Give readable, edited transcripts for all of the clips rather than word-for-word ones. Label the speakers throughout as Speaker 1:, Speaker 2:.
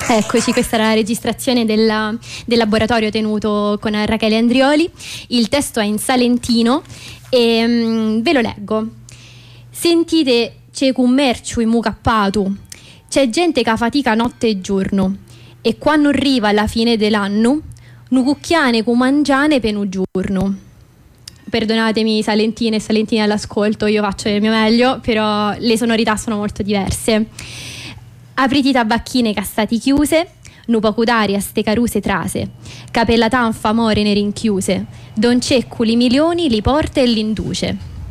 Speaker 1: Eccoci, questa era la registrazione del laboratorio tenuto con Rachele Andrioli. Il testo è in salentino e ve lo leggo. Sentite cecum merciu in mucappatu, c'è gente che fatica notte e giorno, e quando arriva alla fine dell'anno, nu cucchiane cu mangiane per un giorno. Perdonatemi salentine e salentini all'ascolto, io faccio il mio meglio, però le sonorità sono molto diverse. Apriti tabacchine che stati chiuse, nu poco d'aria ste caruse trase, capella tanfa more ne rinchiuse, don cecculi milioni li porta e l'induce.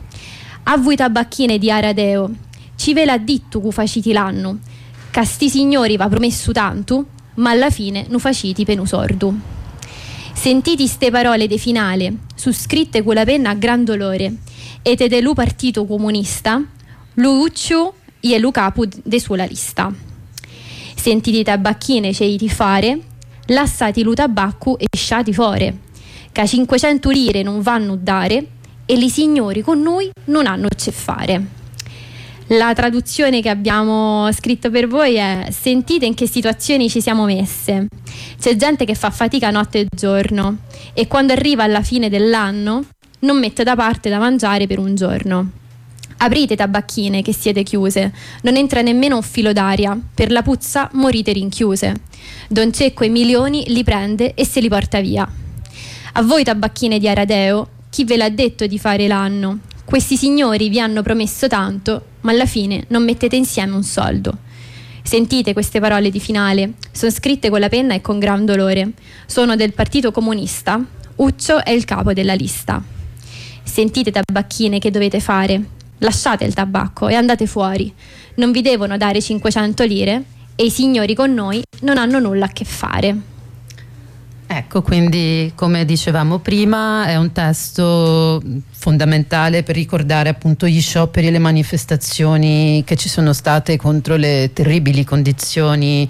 Speaker 1: A voi tabacchine di Aradeo, ci ve l'ha ditto cu faciti l'anno, che sti signori va promesso tanto, ma alla fine nu faciti penu sordu. Sentiti ste parole de finale, su scritte con la penna a gran dolore, e te de lu partito comunista, lu ucciu e lu capo de sulla lista. Sentiti tabacchine ceiti fare, lassati lu tabacco e sciati fore, che 500 lire non vanno dare e li signori con noi non hanno ce fare. La traduzione che abbiamo scritto per voi è: sentite in che situazioni ci siamo messe. C'è gente che fa fatica notte e giorno e quando arriva alla fine dell'anno non mette da parte da mangiare per un giorno. Aprite tabacchine che siete chiuse, non entra nemmeno un filo d'aria, per la puzza morite rinchiuse. Don Cecco i milioni li prende e se li porta via. A voi tabacchine di Aradeo, chi ve l'ha detto di fare l'anno? Questi signori vi hanno promesso tanto, ma alla fine non mettete insieme un soldo. Sentite queste parole di finale, sono scritte con la penna e con gran dolore. Sono del Partito Comunista, Uccio è il capo della lista. Sentite tabacchine che dovete fare. Lasciate il tabacco e andate fuori. Non vi devono dare 500 lire e i signori con noi non hanno nulla a che fare.
Speaker 2: Ecco, quindi come dicevamo prima è un testo fondamentale per ricordare appunto gli scioperi e le manifestazioni che ci sono state contro le terribili condizioni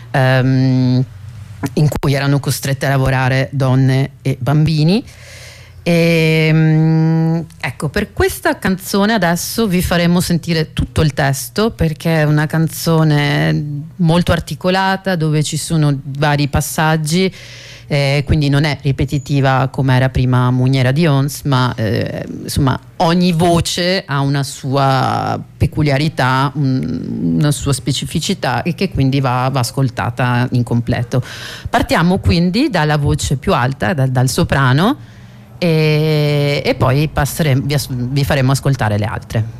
Speaker 2: in cui erano costrette a lavorare donne e bambini. Ecco, per questa canzone adesso vi faremo sentire tutto il testo, perché è una canzone molto articolata dove ci sono vari passaggi, quindi non è ripetitiva come era prima Mugnera di Ons, ma insomma ogni voce ha una sua peculiarità, una sua specificità e che quindi va ascoltata in completo. Partiamo quindi dalla voce più alta, dal soprano, e poi vi faremo ascoltare le altre.